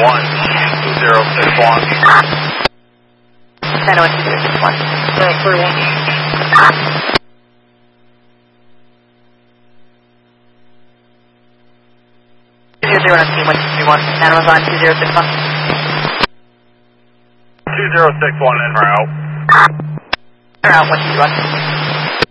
901-2061. 901-2061. 201-131, Amazon 2061. 2061 en route. Route 121.